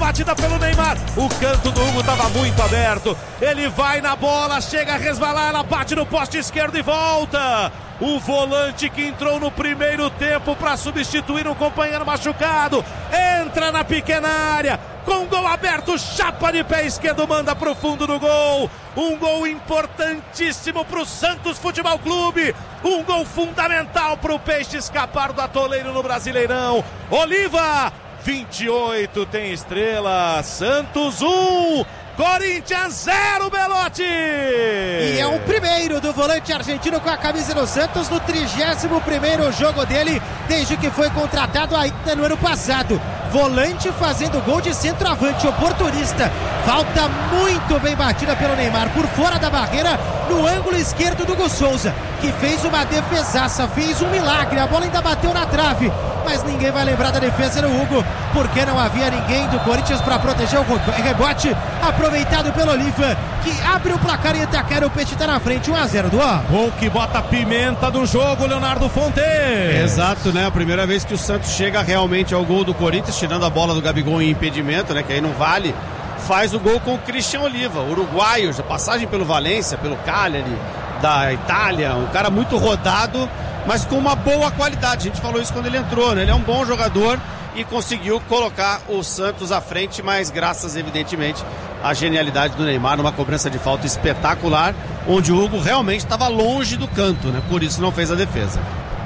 batida pelo Neymar. O canto do Hugo estava muito aberto. Ele vai na bola, chega a resvalar, ela bate no poste esquerdo e volta. O volante que entrou no primeiro tempo para substituir um companheiro machucado entra na pequena área. Com gol aberto, chapa de pé esquerdo, manda pro fundo do gol. Um gol importantíssimo pro Santos Futebol Clube. Um gol fundamental pro Peixe escapar do atoleiro no Brasileirão. Oliva, 28, tem estrela. Santos 1, Corinthians 0, Belotti! E é o primeiro do volante argentino com a camisa do Santos no 31º jogo dele desde que foi contratado ainda no ano passado. Volante fazendo gol de centroavante, oportunista. Falta muito bem batida pelo Neymar por fora da barreira, no ângulo esquerdo do Hugo Souza, que fez uma defesaça, fez um milagre. A bola ainda bateu na trave, mas ninguém vai lembrar da defesa do Hugo, porque não havia ninguém do Corinthians para proteger o rebote aproveitado pelo Oliva, que abre o placar e Itaquera. O Peixe está na frente, 1-0 do Ó. Gol que bota a pimenta do jogo, Leonardo Fontes. Exato, né? A primeira vez que o Santos chega realmente ao gol do Corinthians, tirando a bola do Gabigol em impedimento, né? Que aí não vale. Faz o gol com o Christian Oliva, uruguaio, já passagem pelo Valência, pelo Cagliari da Itália, um cara muito rodado, mas com uma boa qualidade. A gente falou isso quando ele entrou, né? Ele é um bom jogador e conseguiu colocar o Santos à frente, mas graças, evidentemente, à genialidade do Neymar numa cobrança de falta espetacular, onde o Hugo realmente estava longe do canto, né? Por isso não fez a defesa.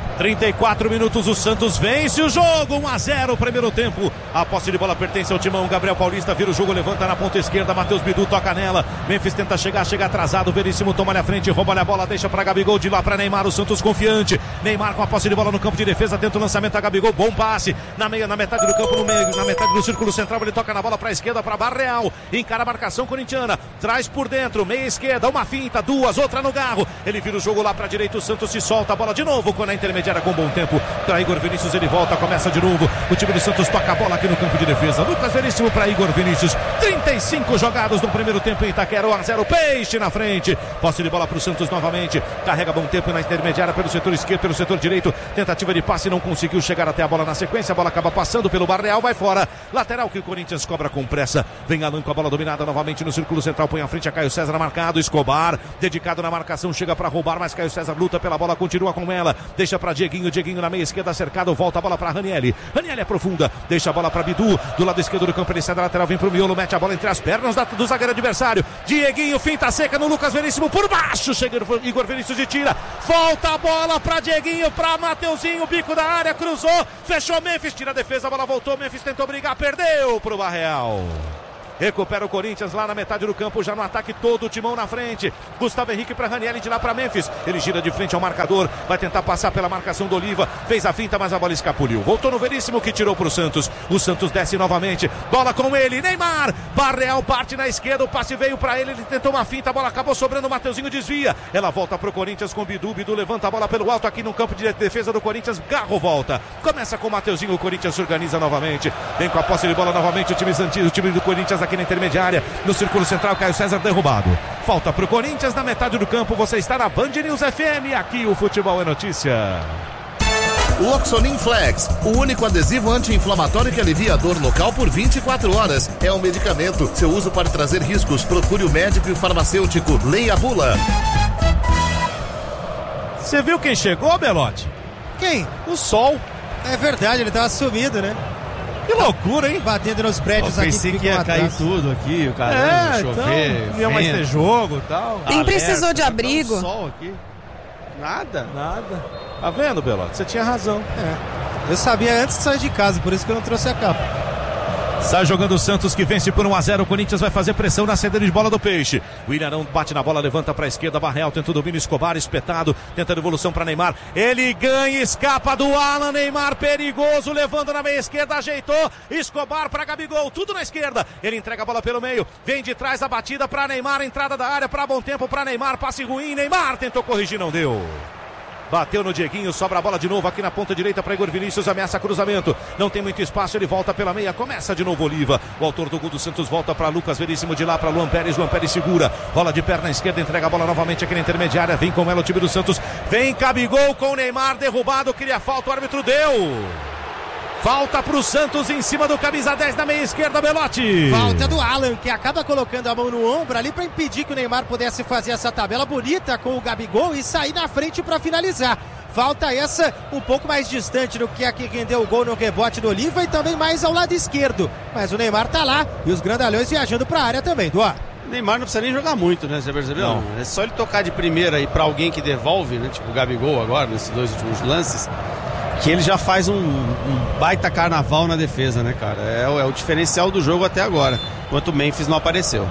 34 minutos, o Santos vence o jogo, 1-0, primeiro tempo. A posse de bola pertence ao Timão. Gabriel Paulista vira o jogo, levanta na ponta esquerda. Matheus Bidu toca nela. Memphis tenta chegar, chega atrasado. Veríssimo toma-lhe a frente, rouba-lhe a bola, deixa para Gabigol, de lá para Neymar. O Santos confiante. Neymar com a posse de bola no campo de defesa, tenta o lançamento a Gabigol. Bom passe na metade do campo, no meio, na metade do círculo central. Ele toca na bola para a esquerda, para Barreal. Encara a marcação corintiana, traz por dentro, meia esquerda, uma finta, duas, outra no garro. Ele vira o jogo lá para a direita. O Santos se solta, a bola de novo com a intermediária com bom tempo. Para Igor Vinícius, ele volta, começa de novo. O time do Santos toca a bola aqui no campo de defesa. Lucas Veríssimo para Igor Vinícius. 35 jogados no primeiro tempo em Itaquera, 1-0, Peixe na frente. Posse de bola para o Santos novamente. Carrega bom tempo na intermediária pelo setor esquerdo, pelo setor direito. Tentativa de passe, não conseguiu chegar até a bola na sequência. A bola acaba passando pelo Barreal, vai fora. Lateral que o Corinthians cobra com pressa. Vem Alan com a bola dominada novamente no círculo central. Põe à frente a Caio César marcado. Escobar, dedicado na marcação, chega para roubar, mas Caio César luta pela bola, continua com ela. Deixa para Dieguinho na meia esquerda, cercado, volta a bola para Ranieri. Ranieri é profunda, deixa a bola para Bidu, do lado esquerdo do campo, ele sai da lateral, vem pro miolo, mete a bola entre as pernas do zagueiro adversário. Dieguinho, finta seca no Lucas Veríssimo, por baixo, chega Igor Vinícius e tira. Volta a bola para Dieguinho, para Mateuzinho, bico da área, cruzou, fechou Memphis, tira a defesa, a bola voltou, Memphis tentou brigar, perdeu pro Barreal. Recupera o Corinthians lá na metade do campo, já no ataque, todo o Timão na frente. Gustavo Henrique para Ranieri, de lá para Memphis. Ele gira de frente ao marcador, vai tentar passar pela marcação do Oliva. Fez a finta, mas a bola escapuliu. Voltou no Veríssimo, que tirou para o Santos. O Santos desce novamente. Bola com ele, Neymar. Barreal parte na esquerda, o passe veio para ele. Ele tentou uma finta, a bola acabou sobrando. O Mateuzinho desvia. Ela volta para o Corinthians com Bidu. Bidu levanta a bola pelo alto aqui no campo de defesa do Corinthians. Garro volta. Começa com o Mateuzinho, o Corinthians se organiza novamente. Vem com a posse de bola novamente o time do Corinthians aqui na intermediária. No círculo central, Caio César derrubado. Falta pro Corinthians na metade do campo. Você está na Band News FM. Aqui o futebol é notícia. Loxonin Flex, o único adesivo anti-inflamatório que alivia a dor local por 24 horas. É um medicamento. Seu uso pode trazer riscos. Procure o médico e o farmacêutico. Leia a bula. Você viu quem chegou, Belotti? Quem? O Sol. É verdade, ele tava sumido, né? Que loucura, hein? Batendo nos prédios aqui. Pensei que ia cair tudo aqui, o caramba, chover. Então, ia mais ter jogo e tal. Nem precisou de abrigo. Sol aqui. Nada. Tá vendo, Belotti? Você tinha razão. Eu sabia antes de sair de casa, por isso que eu não trouxe a capa. Sai jogando o Santos, que vence por 1-0. O Corinthians vai fazer pressão na saída de bola do Peixe. O Ilharão bate na bola, levanta para a esquerda. Barreal tenta o domínio, Escobar espetado, tenta a devolução para Neymar. Ele ganha, escapa do Alan. Neymar perigoso, levando na meia esquerda, ajeitou. Escobar para Gabigol, tudo na esquerda. Ele entrega a bola pelo meio, vem de trás a batida para Neymar, entrada da área para bom tempo para Neymar, passe ruim. Neymar tentou corrigir, não deu. Bateu no Dieguinho, sobra a bola de novo aqui na ponta direita para Igor Vinícius, ameaça cruzamento, não tem muito espaço, ele volta pela meia, começa de novo Oliva, o autor do gol do Santos volta para Lucas Veríssimo, de lá para Luan Pérez segura, rola de perna esquerda, entrega a bola novamente aqui na intermediária, vem com ela o time do Santos, vem Gabigol com o Neymar, derrubado, queria falta, o árbitro deu. Falta pro Santos em cima do camisa 10 na meia esquerda, Belotti. Falta do Alan, que acaba colocando a mão no ombro ali para impedir que o Neymar pudesse fazer essa tabela bonita com o Gabigol e sair na frente para finalizar. Falta essa um pouco mais distante do que a que rendeu o gol no rebote do Oliva e também mais ao lado esquerdo. Mas o Neymar tá lá e os grandalhões viajando para a área também, Duá. O Neymar não precisa nem jogar muito, né? Você percebeu? Não. É só ele tocar de primeira e para alguém que devolve, né? Tipo o Gabigol agora, nesses 2 últimos lances, que ele já faz um baita carnaval na defesa, né, cara? É o diferencial do jogo até agora, enquanto o Memphis não apareceu.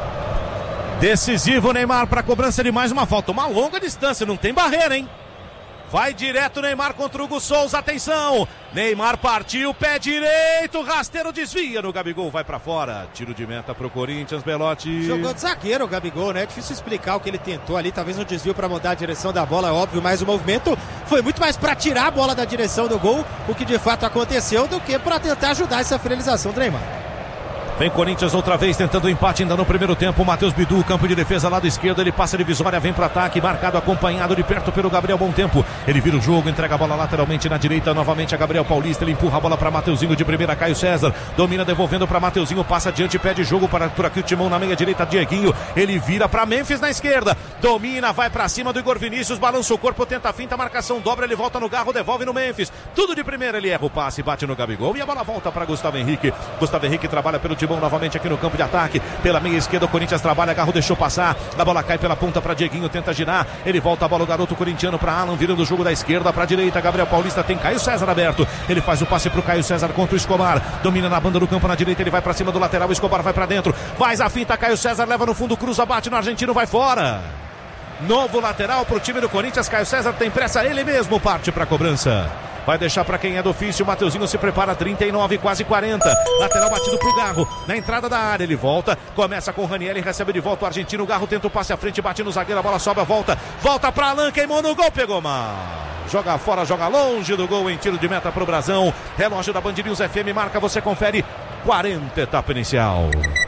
Decisivo o Neymar para cobrança de mais uma falta. Uma longa distância, não tem barreira, hein? Vai direto o Neymar contra o Hugo Souza, atenção! Neymar partiu, pé direito, rasteiro desvia no Gabigol, vai pra fora. Tiro de meta pro Corinthians, Belotti. Jogou de zagueiro o Gabigol, né? É difícil explicar o que ele tentou ali, talvez um desvio pra mudar a direção da bola, é óbvio, mas o movimento foi muito mais pra tirar a bola da direção do gol, o que de fato aconteceu, do que pra tentar ajudar essa finalização do Neymar. Vem Corinthians outra vez tentando o empate ainda no primeiro tempo. Matheus Bidu, campo de defesa, lado esquerdo. Ele passa a divisória, vem para ataque. Marcado, acompanhado de perto pelo Gabriel Bom Tempo. Ele vira o jogo, entrega a bola lateralmente na direita. Novamente a Gabriel Paulista. Ele empurra a bola para Mateuzinho de primeira. Caio César domina, devolvendo para Mateuzinho. Passa adiante, pede jogo por aqui o Timão na meia direita. Dieguinho. Ele vira para Memphis na esquerda. Domina, vai para cima do Igor Vinícius. Balança o corpo, tenta a finta. Marcação dobra. Ele volta no garro, devolve no Memphis. Tudo de primeira. Ele erra o passe, bate no Gabigol. E a bola volta para Gustavo Henrique. Gustavo Henrique trabalha pelo Timão novamente aqui no campo de ataque, pela meia esquerda o Corinthians trabalha, Garro deixou passar, a bola cai pela ponta para Dieguinho, tenta girar, ele volta a bola, o garoto corintiano para Alan, virando o jogo da esquerda para a direita, Gabriel Paulista tem Caio César aberto, ele faz o passe pro Caio César contra o Escobar, domina na banda do campo na direita, ele vai para cima do lateral, o Escobar vai para dentro, faz a finta, Caio César leva no fundo, cruza, bate no argentino, vai fora. Novo lateral pro time do Corinthians, Caio César tem pressa, ele mesmo parte para a cobrança. Vai deixar para quem é do ofício, o Mateuzinho se prepara, 39, quase 40. Lateral batido pro Garro, na entrada da área, ele volta, começa com o Ranieri, recebe de volta o argentino, o Garro tenta o passe à frente, bate no zagueiro, a bola sobra, volta para Alan, queimou no gol, pegou mal. Joga fora, joga longe do gol em tiro de meta pro Brasão. Relógio da Band News FM marca, você confere, 40 etapa inicial.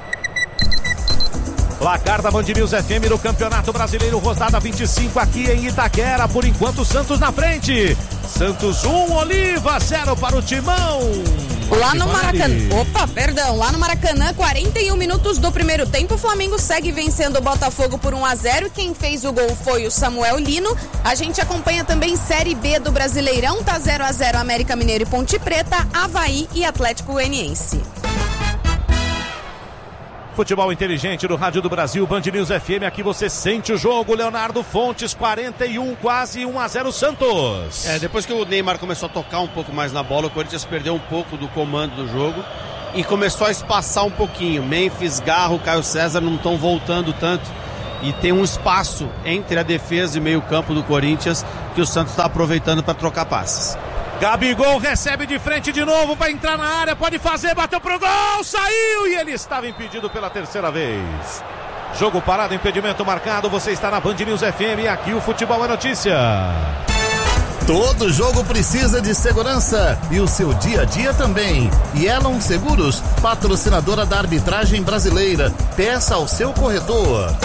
Placar da Band News FM no Campeonato Brasileiro, rodada 25 aqui em Itaquera. Por enquanto, Santos na frente. Santos 1, Oliva 0 para o Timão. Lá no Maracanã, lá no Maracanã, 41 minutos do primeiro tempo, o Flamengo segue vencendo o Botafogo por 1-0. Quem fez o gol foi o Samuel Lino. A gente acompanha também Série B do Brasileirão, tá 0-0 América Mineiro e Ponte Preta, Avaí e Atlético Goianiense. Futebol inteligente do Rádio do Brasil, Band News FM, aqui você sente o jogo. Leonardo Fontes, 41, quase 1-0 Santos. Depois que o Neymar começou a tocar um pouco mais na bola, o Corinthians perdeu um pouco do comando do jogo e começou a espaçar um pouquinho. Memphis, Garro, Caio César não estão voltando tanto e tem um espaço entre a defesa e meio campo do Corinthians que o Santos está aproveitando para trocar passes. Gabigol recebe de frente de novo, vai entrar na área, pode fazer, bateu pro gol, saiu e ele estava impedido pela terceira vez. Jogo parado, impedimento marcado, você está na Band News FM e aqui o Futebol é Notícia. Todo jogo precisa de segurança e o seu dia a dia também. Yellow Seguros, patrocinadora da arbitragem brasileira. Peça ao seu corretor.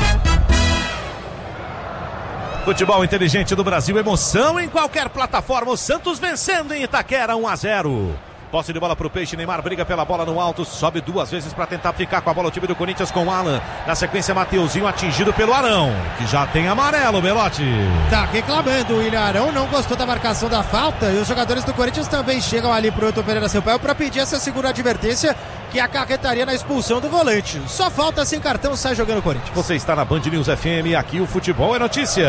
Futebol inteligente do Brasil, emoção em qualquer plataforma. O Santos vencendo em Itaquera, 1-0. Posse de bola pro Peixe, Neymar briga pela bola no alto, sobe duas vezes para tentar ficar com a bola o time do Corinthians com o Alan. Na sequência, Mateuzinho atingido pelo Arão, que já tem amarelo, Belotti. Tá reclamando, o William Arão não gostou da marcação da falta e os jogadores do Corinthians também chegam ali pro Hilton Pereira Sampaio para pedir essa segunda advertência que acarretaria na expulsão do volante. Só falta sem cartão, sai jogando o Corinthians. Você está na Band News FM, aqui o Futebol é Notícia.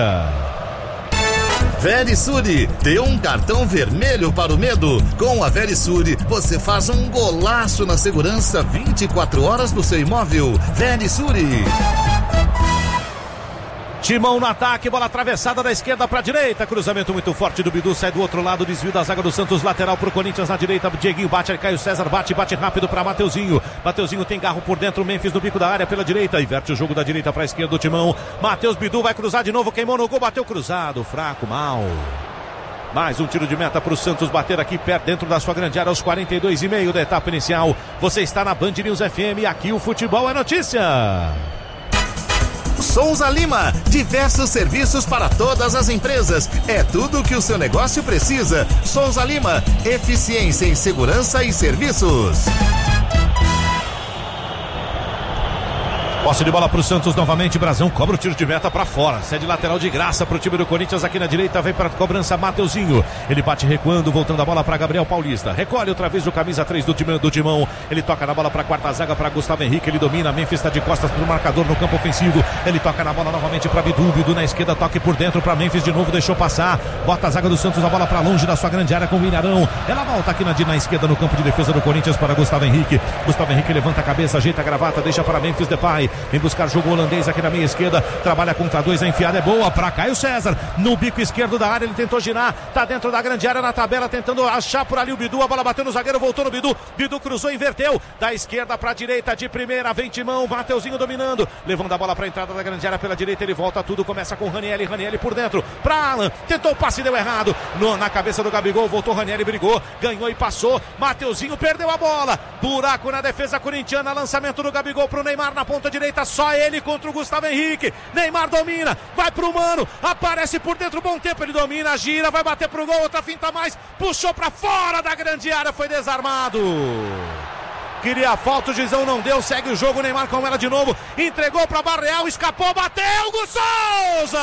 Verisure, dê um cartão vermelho para o medo. Com a Verisure, você faz um golaço na segurança 24 horas do seu imóvel. Verisure. Timão no ataque, bola atravessada da esquerda para a direita, cruzamento muito forte do Bidu, sai do outro lado, desvio da zaga do Santos, lateral pro Corinthians na direita, Dieguinho bate, Caio César bate rápido para Mateuzinho. Mateuzinho tem Garro por dentro, Memphis no bico da área pela direita, inverte o jogo da direita para a esquerda do Timão. Matheus Bidu vai cruzar de novo, queimou no gol, bateu cruzado, fraco, mal. Mais um tiro de meta para o Santos bater aqui perto dentro da sua grande área aos 42,5 da etapa inicial. Você está na Band News FM, aqui o Futebol é Notícia. Souza Lima, diversos serviços para todas as empresas. É tudo o que o seu negócio precisa. Souza Lima, eficiência em segurança e serviços. Posse de bola pro Santos novamente, Brazão cobra o tiro de meta pra fora, cede lateral de graça pro time do Corinthians aqui na direita, vem pra cobrança Mateuzinho, ele bate recuando, voltando a bola pra Gabriel Paulista, recolhe outra vez o camisa 3 do Timão, ele toca na bola pra quarta zaga pra Gustavo Henrique, ele domina, Memphis tá de costas pro marcador no campo ofensivo, ele toca na bola novamente pra Bidu na esquerda, toque por dentro pra Memphis de novo, deixou passar, bota a zaga do Santos, a bola pra longe da sua grande área com o Ilharão, ela volta aqui na esquerda no campo de defesa do Corinthians para Gustavo Henrique levanta a cabeça, ajeita a gravata, deixa para Memphis Depay, vem buscar jogo holandês aqui na meia esquerda, trabalha contra dois, a enfiada é boa para Caio César, no bico esquerdo da área, ele tentou girar, tá dentro da grande área na tabela, tentando achar por ali o Bidu, a bola bateu no zagueiro, voltou no Bidu cruzou, inverteu, da esquerda para a direita, de primeira, vem Timão, Mateuzinho dominando, levando a bola para a entrada da grande área pela direita, ele volta tudo, começa com Ranieri por dentro, para Alan, tentou o passe, deu errado, na cabeça do Gabigol, voltou Ranieri, brigou, ganhou e passou, Mateuzinho perdeu a bola, buraco na defesa corintiana, lançamento do Gabigol pro Neymar na ponta direita, só ele contra o Gustavo Henrique, Neymar domina, vai pro Mano, aparece por dentro, bom tempo, ele domina, gira, vai bater pro gol, outra finta mais, puxou pra fora da grande área, foi desarmado. Queria a falta, o Gizão não deu, segue o jogo, Neymar com ela de novo, entregou pra Barreal, escapou, bateu, Hugo Souza!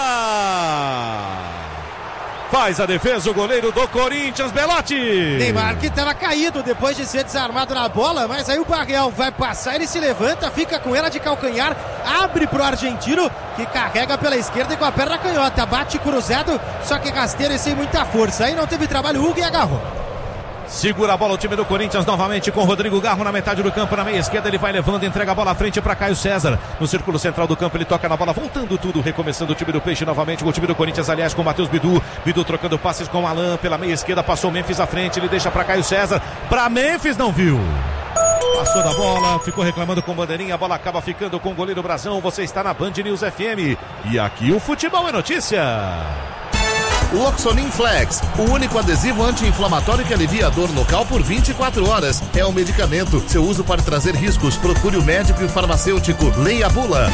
Faz a defesa o goleiro do Corinthians, Belotti. Neymar que estava caído depois de ser desarmado na bola, mas aí o Barreal vai passar, ele se levanta, fica com ela de calcanhar, abre pro argentino, que carrega pela esquerda e com a perna canhota, bate cruzado, só que rasteiro e sem muita força, aí não teve trabalho, Hugo e agarrou. Segura a bola o time do Corinthians novamente com Rodrigo Garro na metade do campo, na meia esquerda ele vai levando, entrega a bola à frente para Caio César, no círculo central do campo ele toca na bola, voltando tudo, recomeçando o time do Peixe novamente, o time do Corinthians aliás com o Matheus Bidu trocando passes com o Alan pela meia esquerda, passou o Memphis à frente, ele deixa para Caio César, para Memphis, não viu, passou da bola, ficou reclamando com bandeirinha, a bola acaba ficando com o goleiro Brazão, você está na Band News FM e aqui o futebol é notícia. Loxonin Flex, o único adesivo anti-inflamatório que alivia a dor local por 24 horas. É um medicamento. Seu uso pode trazer riscos. Procure o médico e o farmacêutico. Leia a bula.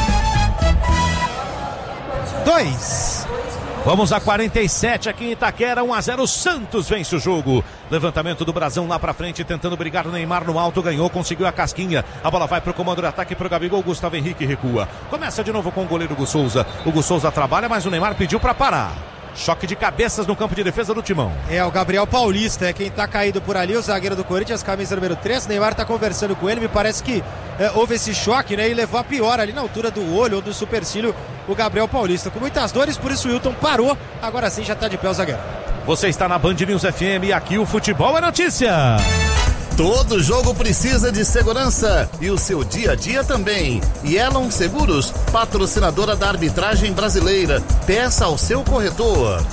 2. Vamos a 47 aqui em Itaquera, 1-0, Santos vence o jogo. Levantamento do Brazão lá pra frente, tentando brigar o Neymar no alto, ganhou, conseguiu a casquinha. A bola vai pro comando de ataque pro Gabigol, Gustavo Henrique recua. Começa de novo com o goleiro Hugo Souza. O Hugo Souza trabalha, mas o Neymar pediu pra parar. Choque de cabeças no campo de defesa do Timão. É o Gabriel Paulista, é quem tá caído por ali, o zagueiro do Corinthians, camisa número 3. Neymar tá conversando com ele, me parece que houve esse choque, né? E levou a pior ali na altura do olho ou do supercílio o Gabriel Paulista. Com muitas dores, por isso o Wilton parou. Agora sim já tá de pé o zagueiro. Você está na Band News FM e aqui o futebol é notícia. Todo jogo precisa de segurança e o seu dia a dia também. Yelon Seguros, patrocinadora da arbitragem brasileira. Peça ao seu corretor.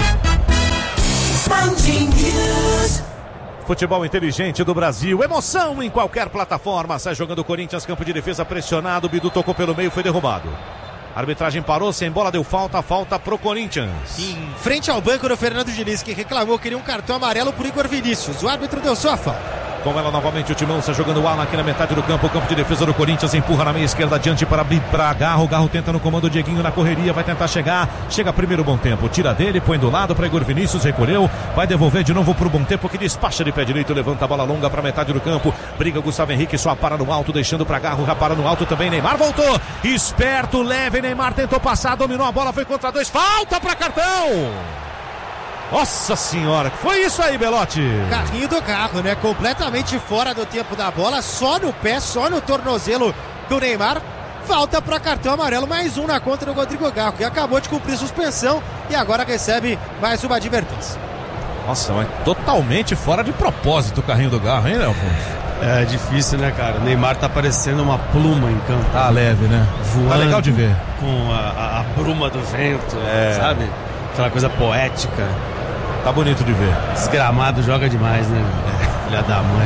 Futebol inteligente do Brasil, emoção em qualquer plataforma. Sai jogando o Corinthians, campo de defesa pressionado. Bidu tocou pelo meio, foi derrubado. A arbitragem parou, sem bola, deu falta pro Corinthians. Em frente ao banco do Fernando Diniz, que reclamou que queria um cartão amarelo por Igor Vinícius. O árbitro deu só a falta. Com ela novamente o Timão, está jogando o Alan aqui na metade do campo. O campo de defesa do Corinthians empurra na meia esquerda adiante para abrir para Garro. Garro tenta no comando, o Dieguinho na correria, vai tentar chegar. Chega primeiro bom tempo, tira dele, põe do lado para Igor Vinícius, recolheu. Vai devolver de novo pro bom tempo que despacha de pé direito, levanta a bola longa para metade do campo. Briga o Gustavo Henrique, só para no alto, deixando para Garro, já para no alto também. Neymar voltou, esperto, leve. Neymar tentou passar, dominou a bola, foi contra dois, falta para cartão. Nossa senhora, que foi isso aí, Belotti? Carrinho do carro, né? Completamente fora do tempo da bola, só no pé, só no tornozelo do Neymar. Falta para cartão amarelo, mais um na conta do Rodrigo Garro, que acabou de cumprir suspensão e agora recebe mais uma advertência. Nossa, mas totalmente fora de propósito o carrinho do Garro, hein, Nelson? É difícil, né, cara? O Neymar tá parecendo uma pluma em campo. Tá leve, né? Voando, tá legal de ver. Com a bruma do vento, sabe? Aquela coisa poética. Tá bonito de ver. Esse gramado joga demais, né? Filha da mãe.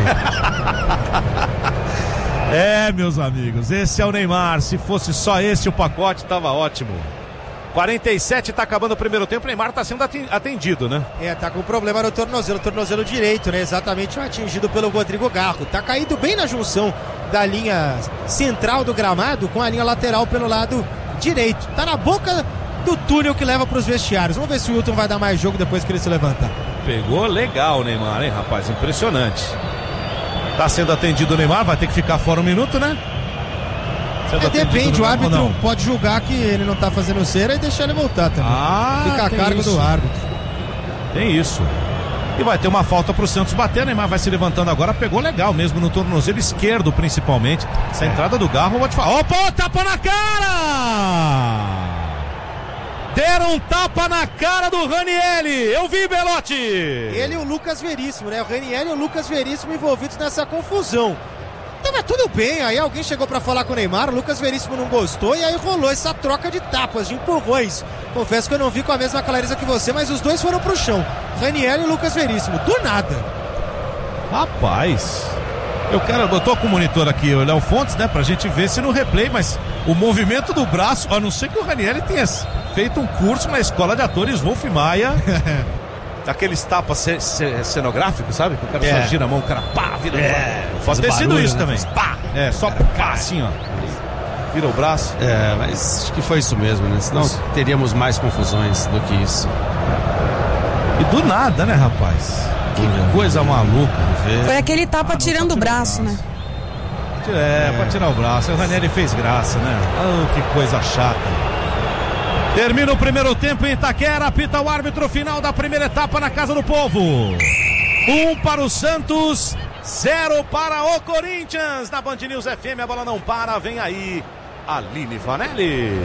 Meus amigos, esse é o Neymar. Se fosse só esse o pacote, tava ótimo. 47, tá acabando o primeiro tempo, o Neymar tá sendo atendido, né? Tá com problema no tornozelo direito, né? Exatamente atingido pelo Rodrigo Garro. Tá caído bem na junção da linha central do gramado com a linha lateral pelo lado direito. Tá na boca do túnel que leva pros vestiários. Vamos ver se o Wilton vai dar mais jogo depois que ele se levantar. Pegou legal o Neymar, hein, rapaz? Impressionante. Tá sendo atendido o Neymar, vai ter que ficar fora um minuto, né? Depende, o árbitro pode julgar que ele não tá fazendo cera e deixar ele voltar também. Fica a cargo do árbitro. Tem isso. E vai ter uma falta pro Santos bater, o Neymar vai se levantando agora, pegou legal mesmo no tornozelo esquerdo principalmente. Essa entrada do Garro, vou te falar. Opa, tapa na cara! Deram um tapa na cara do Ranieri. Eu vi, Belotti. Ele e o Lucas Veríssimo, né? O Ranieri e o Lucas Veríssimo envolvidos nessa confusão. Tava tudo bem, aí alguém chegou pra falar com o Neymar, o Lucas Veríssimo não gostou e aí rolou essa troca de tapas, de empurrões. Confesso que eu não vi com a mesma clareza que você, mas os dois foram pro chão. Ranieri e Lucas Veríssimo, do nada. Rapaz, eu tô com o monitor aqui, o Léo Fontes, né, pra gente ver se no replay, mas o movimento do braço, a não ser que o Ranieri tenha feito um curso na escola de atores Wolf Maia. Aqueles tapas cenográficos, sabe? O cara só gira a mão, o cara pá, vira. Pode ter sido isso também. Pá. Só pá, assim, ó. Vira o braço. Mas acho que foi isso mesmo, né? Senão teríamos mais confusões do que isso. E do nada, né, rapaz? Que coisa maluca. Foi aquele tapa tirando o braço, né? Pra tirar o braço. O Ranieri fez graça, né? Oh, que coisa chata. Termina o primeiro tempo em Itaquera, apita o árbitro final da primeira etapa na Casa do Povo. 1 para o Santos, 0 para o Corinthians. Na Band News FM, a bola não para, vem aí Aline Vanelli.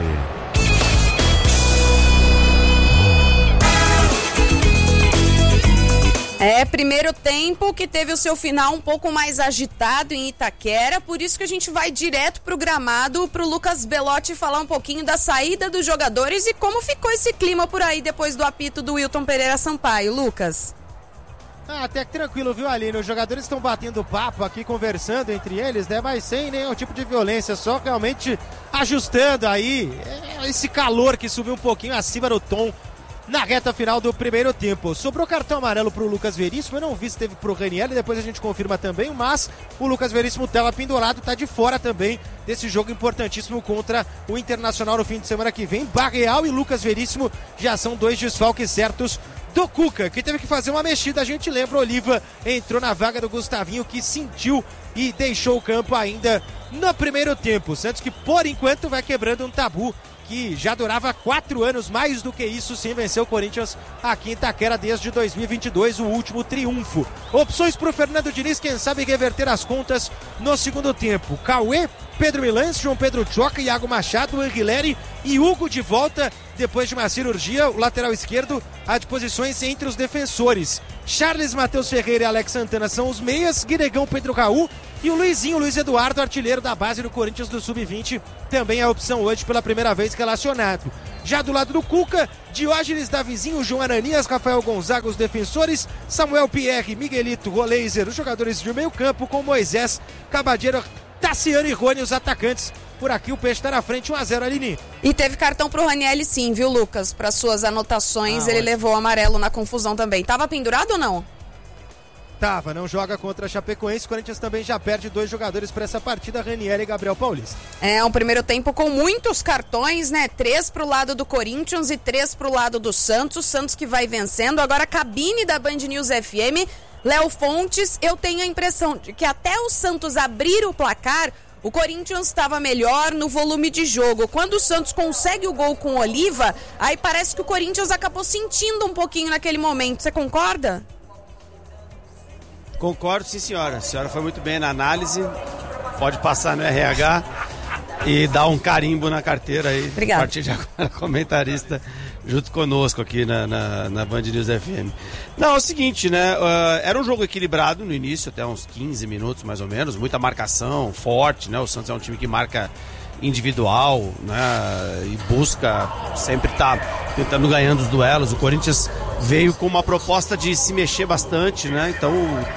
Primeiro tempo que teve o seu final um pouco mais agitado em Itaquera, por isso que a gente vai direto pro gramado, pro Lucas Belotti falar um pouquinho da saída dos jogadores e como ficou esse clima por aí depois do apito do Wilton Pereira Sampaio. Lucas. Até que tranquilo, viu, Aline? Os jogadores estão batendo papo aqui, conversando entre eles, né? Mas sem nenhum tipo de violência, só realmente ajustando aí esse calor que subiu um pouquinho acima do tom na reta final do primeiro tempo. Sobrou cartão amarelo pro Lucas Veríssimo, eu não vi se teve pro Ranieri, depois a gente confirma também, mas o Lucas Veríssimo estava pendurado, tá de fora também desse jogo importantíssimo contra o Internacional no fim de semana que vem. Barreal e Lucas Veríssimo já são dois desfalques certos do Cuca, que teve que fazer uma mexida. A gente lembra, Oliva entrou na vaga do Gustavinho, que sentiu e deixou o campo ainda no primeiro tempo. Santos que por enquanto vai quebrando um tabu que já durava 4 anos, mais do que isso, sem vencer o Corinthians aqui em Itaquera desde 2022, o último triunfo. Opções para o Fernando Diniz, quem sabe reverter as contas no segundo tempo. Cauê, Pedro Milans, João Pedro Choca, Iago Machado, Anguilleri e Hugo de volta depois de uma cirurgia. O lateral esquerdo à disposições entre os defensores. Charles, Matheus Ferreira e Alex Santana são os meias, Guinegão, Pedro Raul e o Luizinho, Luiz Eduardo, artilheiro da base do Corinthians do Sub-20, também é a opção hoje pela primeira vez relacionado. Já do lado do Cuca, Diógenes, Davizinho, João Ananias, Rafael Gonzaga, os defensores, Samuel Pierre, Miguelito, Roleiser, os jogadores de meio campo com Moisés, Cabadeiro, Tassiano e Rony, os atacantes. Por aqui o Peixe está na frente, 1-0, Aline. E teve cartão pro Ranieri sim, viu, Lucas? Para suas anotações, ele levou o amarelo na confusão também. Tava pendurado ou não? Tava, não joga contra a Chapecoense. O Corinthians também já perde 2 jogadores para essa partida, Ranieri e Gabriel Paulista. É um primeiro tempo com muitos cartões, né? 3 pro lado do Corinthians e 3 pro lado do Santos. O Santos que vai vencendo. Agora a cabine da Band News FM, Léo Fontes, eu tenho a impressão de que até o Santos abrir o placar, o Corinthians estava melhor no volume de jogo. Quando o Santos consegue o gol com o Oliva, aí parece que o Corinthians acabou sentindo um pouquinho naquele momento. Você concorda? Concordo, sim, senhora. A senhora foi muito bem na análise. Pode passar no RH e dar um carimbo na carteira aí. Obrigada. A partir de agora, comentarista junto conosco aqui na Band News FM. Não, é o seguinte, né? Era um jogo equilibrado no início, até uns 15 minutos mais ou menos. Muita marcação, forte, né? O Santos é um time que marca individual, né? E busca sempre estar tentando ganhar os duelos. O Corinthians veio com uma proposta de se mexer bastante, né? Então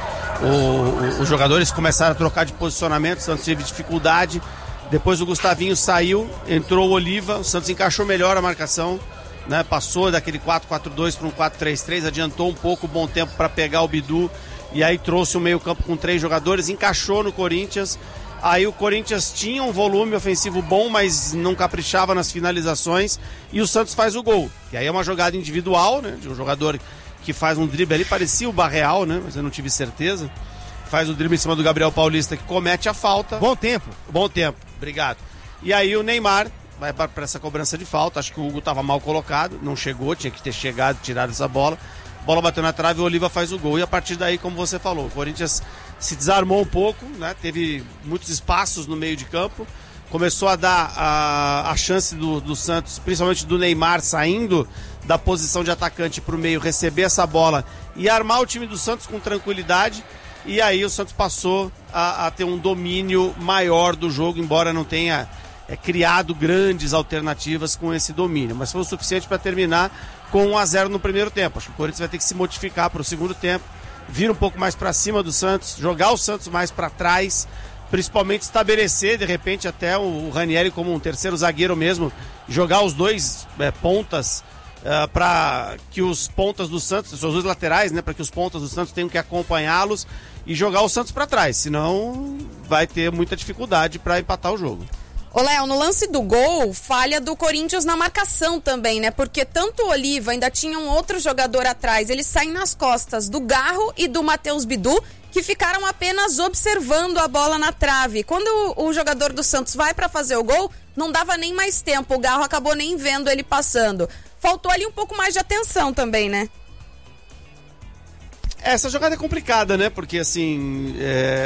os jogadores começaram a trocar de posicionamento, o Santos teve dificuldade. Depois o Gustavinho saiu, entrou o Oliva, o Santos encaixou melhor a marcação, né? Passou daquele 4-4-2 para um 4-3-3, adiantou um pouco o bom tempo para pegar o Bidu e aí trouxe o meio campo com 3 jogadores, encaixou no Corinthians. Aí o Corinthians tinha um volume ofensivo bom, mas não caprichava nas finalizações, e o Santos faz o gol. E aí é uma jogada individual, né, de um jogador que faz um drible ali, parecia o Barreal, né, mas eu não tive certeza. Faz o drible em cima do Gabriel Paulista, que comete a falta. Bom tempo, obrigado. E aí o Neymar vai para essa cobrança de falta, acho que o Hugo estava mal colocado, não chegou, tinha que ter chegado, tirado essa bola. A bola bateu na trave, o Oliva faz o gol. E a partir daí, como você falou, o Corinthians se desarmou um pouco, né? Teve muitos espaços no meio de campo. Começou a dar a chance do Santos, principalmente do Neymar, saindo da posição de atacante para o meio, receber essa bola e armar o time do Santos com tranquilidade. E aí o Santos passou a ter um domínio maior do jogo, embora não tenha criado grandes alternativas com esse domínio. Mas foi o suficiente para terminar com 1-0 no primeiro tempo. Acho que o Corinthians vai ter que se modificar para o segundo tempo, vir um pouco mais para cima do Santos, jogar o Santos mais para trás, principalmente estabelecer, de repente, até o Ranieri como um terceiro zagueiro mesmo, jogar os dois pontas para que os pontas do Santos, os dois laterais, né, para que os pontas do Santos tenham que acompanhá-los e jogar o Santos para trás, senão vai ter muita dificuldade para empatar o jogo. Ô Léo, no lance do gol, falha do Corinthians na marcação também, né? Porque tanto o Oliva, ainda tinha um outro jogador atrás, eles saem nas costas do Garro e do Matheus Bidu, que ficaram apenas observando a bola na trave. Quando o jogador do Santos vai para fazer o gol, não dava nem mais tempo, o Garro acabou nem vendo ele passando. Faltou ali um pouco mais de atenção também, né? Essa jogada é complicada, né? Porque assim,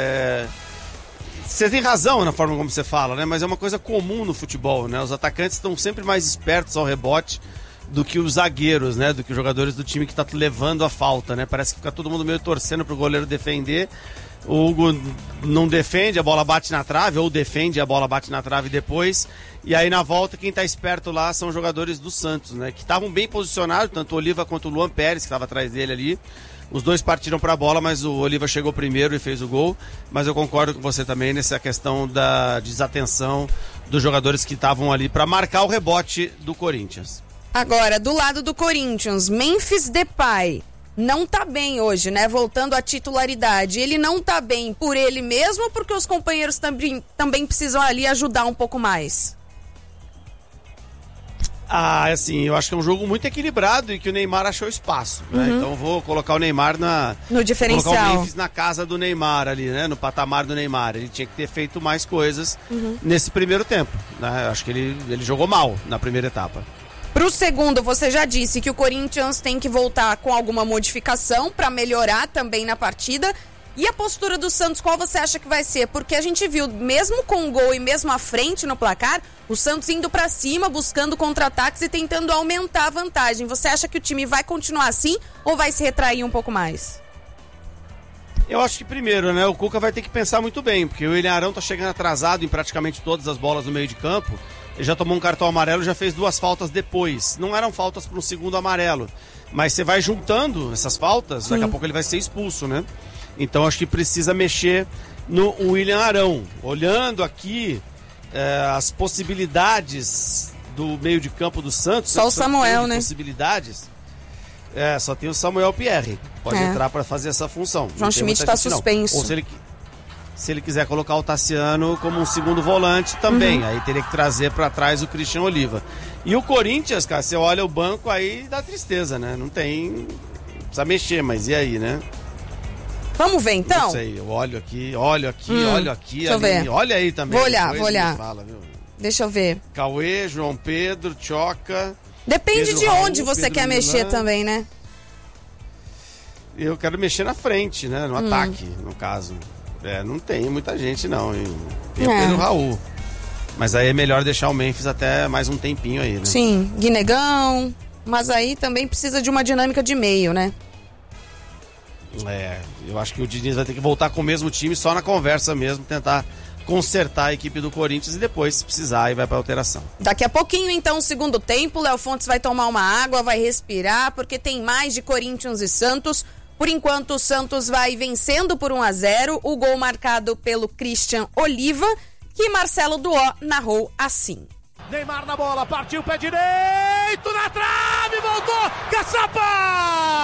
você tem razão na forma como você fala, né? Mas é uma coisa comum no futebol, né? Os atacantes estão sempre mais espertos ao rebote do que os zagueiros, né? Do que os jogadores do time que está levando a falta, né? Parece que fica todo mundo meio torcendo pro goleiro defender. O Hugo não defende, a bola bate na trave, ou defende, a bola bate na trave depois. E aí na volta quem está esperto lá são os jogadores do Santos, né? Que estavam bem posicionados, tanto o Oliva quanto o Luan Pérez, que estava atrás dele ali. Os dois partiram para a bola, mas o Oliva chegou primeiro e fez o gol. Mas eu concordo com você também nessa questão da desatenção dos jogadores que estavam ali para marcar o rebote do Corinthians. Agora, do lado do Corinthians, Memphis Depay não tá bem hoje, né? Voltando à titularidade. Ele não tá bem por ele mesmo ou porque os companheiros também precisam ali ajudar um pouco mais? Assim, eu acho que é um jogo muito equilibrado e que o Neymar achou espaço, né? Então eu vou colocar o Neymar no diferencial. Colocar o Memphis na casa do Neymar ali, né? No patamar do Neymar. Ele tinha que ter feito mais coisas nesse primeiro tempo, né? Eu acho que ele jogou mal na primeira etapa. Pro segundo, você já disse que o Corinthians tem que voltar com alguma modificação para melhorar também na partida. E a postura do Santos, qual você acha que vai ser? Porque a gente viu, mesmo com o gol e mesmo à frente no placar, o Santos indo para cima, buscando contra-ataques e tentando aumentar a vantagem. Você acha que o time vai continuar assim ou vai se retrair um pouco mais? Eu acho que primeiro, né, o Cuca vai ter que pensar muito bem, porque o William Arão tá chegando atrasado em praticamente todas as bolas no meio de campo. Ele já tomou um cartão amarelo, já fez 2 faltas depois. Não eram faltas para um segundo amarelo, mas você vai juntando essas faltas, daqui a pouco ele vai ser expulso, né? Então acho que precisa mexer no William Arão. Olhando aqui as possibilidades do meio de campo do Santos. Só o Samuel, né? Possibilidades. Só tem o Samuel Pierre. Pode entrar para fazer essa função. João Schmidt está suspenso. Ou se ele quiser colocar o Tassiano como um segundo volante também. Aí teria que trazer para trás o Christian Oliva. E o Corinthians, cara, você olha o banco aí dá tristeza, né? Não tem... Precisa mexer, mas e aí, né? Vamos ver então? Não sei, eu olho aqui, olho aqui. Deixa eu ver. Olha aí também. Vou olhar. Fala, viu? Deixa eu ver. Cauê, João Pedro, Tchoca. Depende de onde você Pedro quer mexer Milan. também, né? Eu quero mexer na frente, né? No ataque, no caso. Não tem muita gente, não. Tem o Pedro Raul. Mas aí é melhor deixar o Memphis até mais um tempinho aí, né? Sim, Guinegão. Mas aí também precisa de uma dinâmica de meio, né? Eu acho que o Diniz vai ter que voltar com o mesmo time, só na conversa mesmo, tentar consertar a equipe do Corinthians e depois, se precisar, aí vai pra alteração. Daqui a pouquinho, então, segundo tempo, o Léo Fontes vai tomar uma água, vai respirar, porque tem mais de Corinthians e Santos. Por enquanto, o Santos vai vencendo por 1-0, o gol marcado pelo Christian Oliva, que Marcelo Duó narrou assim. Neymar na bola, partiu, pé direito, na trave, voltou, caçapa!